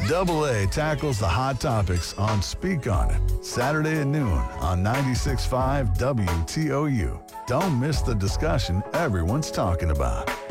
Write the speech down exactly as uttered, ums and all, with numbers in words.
Double A tackles the hot topics on Speak On It, Saturday at noon on ninety-six point five W T O U. Don't miss the discussion everyone's talking about.